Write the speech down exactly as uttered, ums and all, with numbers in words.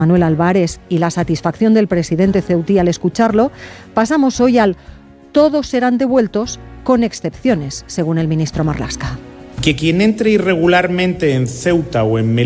Manuel Álvarez y la satisfacción del presidente ceutí al escucharlo, pasamos hoy al todos serán devueltos con excepciones, según el ministro Marlaska. Que quien entre irregularmente en Ceuta o en Melilla